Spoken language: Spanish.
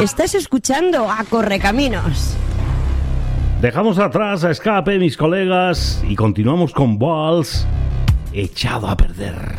Estás escuchando a Correcaminos. Dejamos atrás a Escape, mis colegas, y continuamos con Walls, Echado a perder.